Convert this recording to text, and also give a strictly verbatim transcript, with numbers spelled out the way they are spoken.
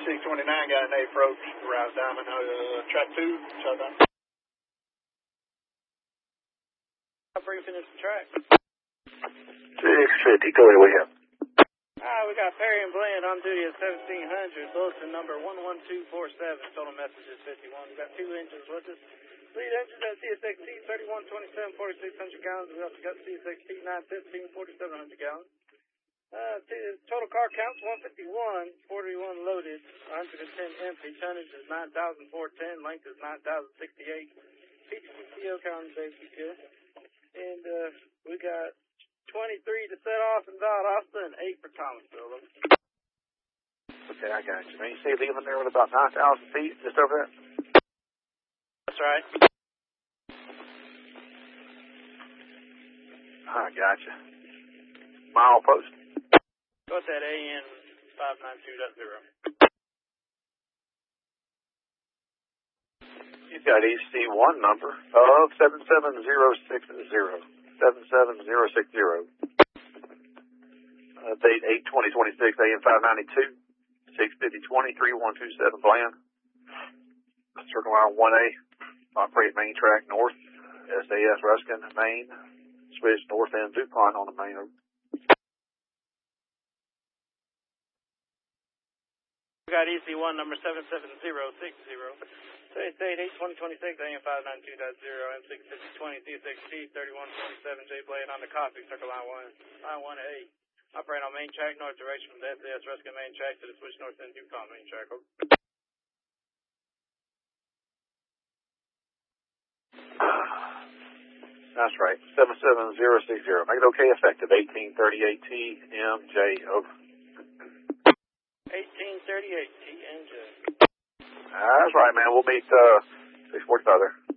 six twenty-nine got an approach, Rouse Diamond, uh, track two, shutdown. How far you finish the track? six fifty, go ahead, we have. Ah, we got Perry and Bland on duty at seventeen hundred, bulletin number one one two four seven, total message is fifty-one. We got two engines with us. Lead engine at C S X T thirty-one twenty-seven, forty-six hundred gallons. We also got C S X T nine fifteen, forty-seven hundred gallons. Uh, total car count's one fifty-one, forty-one loaded, one hundred ten empty. Tonnage is nine thousand four hundred ten, length is nine thousand sixty-eight. P T C C O counting basic good. And uh, we got twenty-three to set off and dot Austin, and eight for Thomasville. Okay, I got you. Man, you say leaving there with about nine thousand feet, just over there? That's right. I got you. Mile post. Got that A N five nine two point zero. You've got E C one number of seven seven zero six zero. seven seven zero six zero. Uh, date eight twenty twenty-six, A M five ninety-two, six fifty twenty, three one two seven Bland. Circle line one A, operate main track north, S A S Ruskin, main, switch north end DuPont on the main road. We got E C one number seven seven zero six zero. Today's date eight twenty twenty-six, A M five ninety-two point zero, M six fifty twenty, C S X T thirty-one twenty-seven, J Blade on the copy, circle line one, line one A. Operate on main track north direction from the S A S Ruskin main track to the switch north end DuPont main track. That's right, seven seven zero six zero. Make it okay, effective eighteen thirty-eight T M J, over. eighteen thirty-eight T M J. That's right, man. We'll meet uh, six forty-five there.